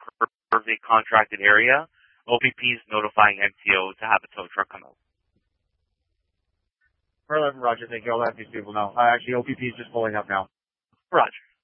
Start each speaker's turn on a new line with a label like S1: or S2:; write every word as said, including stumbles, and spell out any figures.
S1: for the contracted area. O P P is notifying M T O to have a tow truck come out.
S2: four eleven, Roger. Thank you. I'll let these people know. Uh, actually, O P P is just pulling up now.
S1: Roger.